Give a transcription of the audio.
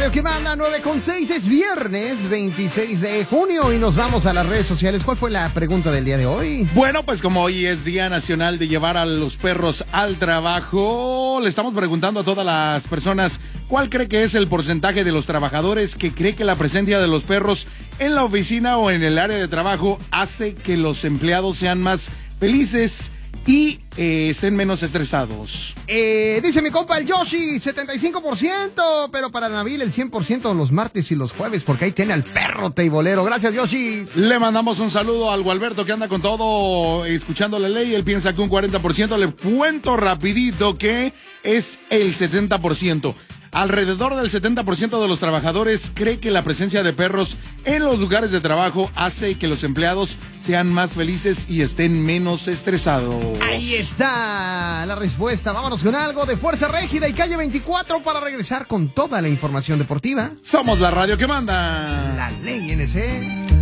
radio que manda 9:06, es viernes 26 de junio y nos vamos a las redes sociales. ¿Cuál fue la pregunta del día de hoy? Bueno, pues como hoy es Día Nacional de llevar a los perros al trabajo, le estamos preguntando a todas las personas cuál cree que es el porcentaje de los trabajadores que cree que la presencia de los perros en la oficina o en el área de trabajo hace que los empleados sean más felices y estén menos estresados. Dice mi compa el Yoshi, 75%, pero para Nabil el 100% los martes y los jueves, porque ahí tiene al perro teibolero. Gracias, Yoshi. Le mandamos un saludo al Gualberto que anda con todo escuchando la ley. Él piensa que un 40%. Le cuento rapidito que es el 70%. Alrededor del 70% de los trabajadores cree que la presencia de perros en los lugares de trabajo hace que los empleados sean más felices y estén menos estresados. Ahí está la respuesta. Vámonos con algo de Fuerza Régida y Calle 24 para regresar con toda la información deportiva. Somos la radio que manda. La Ley NC.